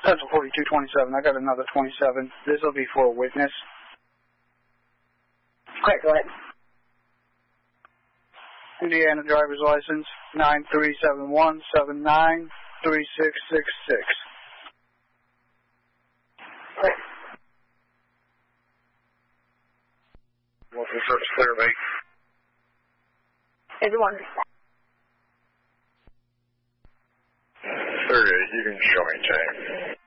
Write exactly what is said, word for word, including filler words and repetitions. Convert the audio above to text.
Central forty-two twenty-seven. I got another twenty-seven. This will be for a witness. Okay, go ahead. Indiana driver's license nine three seven one seven nine three six six six. Okay. Welcome to search clear, mate. Everyone. thirty-eight, you can show me time.